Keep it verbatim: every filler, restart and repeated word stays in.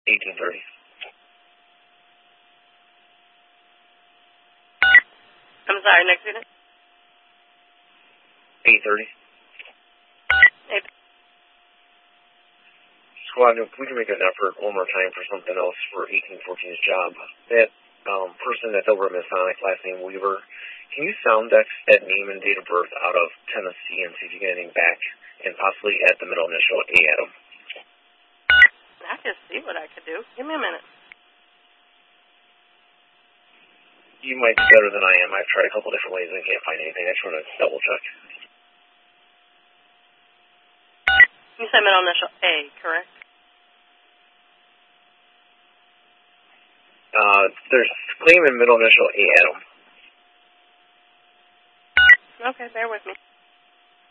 eighteen thirty. I'm sorry, next unit? eight thirty. eight. Squad, if we can make an effort one more time for something else for eighteen fourteen's job. That um, person that's over at Masonic, last name Weaver, can you sound Dex that name and date of birth out of Tennessee and see if you get anything back, and possibly at the middle initial A Adam? I can see what I could do. Give me a minute. You might be better than I am. I've tried a couple different ways and can't find anything. I just want to double check. You said middle initial A, correct? Uh, there's claim in middle initial A Adam. Okay, bear with me.